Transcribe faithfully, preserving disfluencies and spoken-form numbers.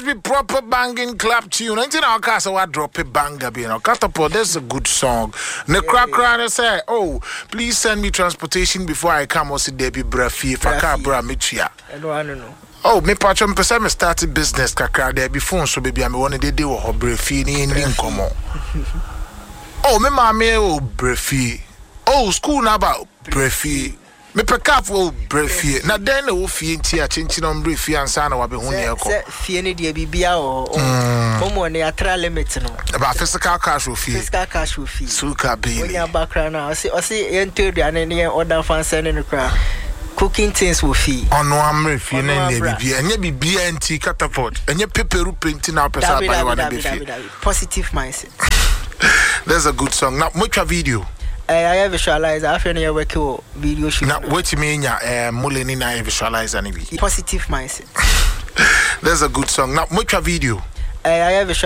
must be proper banging clap tune. Ain't our cast I drop a banger be no catapult. That's a good song. The crack crack say, oh, please send me transportation before I come or see Debbie Brafi if I can't bra me chia. I don't know. Oh, me patron person me started business kakra there before so baby I me one day dey wo Brafi ni in komo. Oh, me mama oh Brafi. Oh, school na about Brafi. Me peka for Brafi. Na den no fie nti a chinchi no Brafi ansa na wa be hu ne ekọ. Se fie ne de bibia o. Omo ne atra limit no. About physical cash of fee. Physical cash of fee. Suka baby. When your background now, see I see enter the and then order fan sending the crowd. Cooking things will fee. On no amre fie na ne bibia. Enye bibia nti catapult. Enye paperu paint na pesa buy one be fie. Positive mindset. There's a good song. Now, which video? I have visualized. I feel you work with video shoot. Now, what you mean? Yeah, muleni na visualize any. Positive mindset. There's a good song. Now, which video? I have